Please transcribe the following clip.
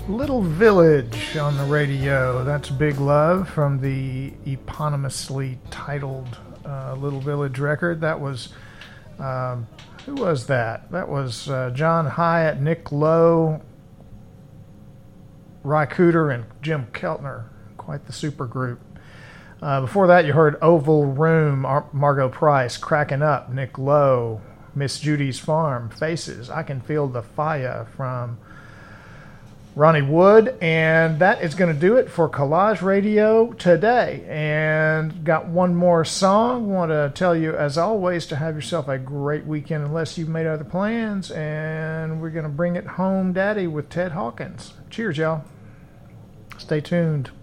Little Village on the radio. That's Big Love from the eponymously titled Little Village record. That was, who was that? That was John Hyatt, Nick Lowe, Ry Cooder, and Jim Keltner. Quite the super group. Before that, you heard Oval Room, Margot Price, Cracking Up, Nick Lowe, Miss Judy's Farm, Faces, I Can Feel the Fire from Ronnie Wood. And that is going to do it for Collage Radio today. And got one more song. Want to tell you, as always, to have yourself a great weekend unless you've made other plans. And we're going to bring it home, Daddy, with Ted Hawkins. Cheers, y'all. Stay tuned.